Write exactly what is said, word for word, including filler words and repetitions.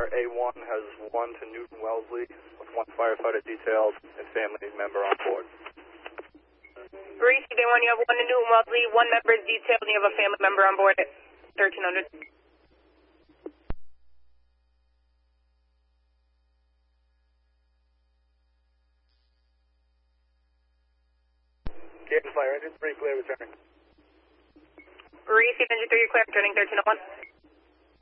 A one has one to Newton Wellesley with one firefighter detailed and family member on board. Greasy, day one, you have one to Newton Wellesley, one member is detailed, and you have a family member on board at thirteen hundred. Canton Fire, engine three clear, returning. Greasy, engine three, clear, returning thirteen oh one.